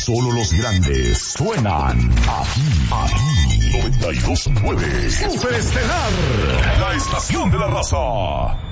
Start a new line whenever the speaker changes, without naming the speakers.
Solo los grandes suenan aquí 92.9 Superestelar, la estación de la raza.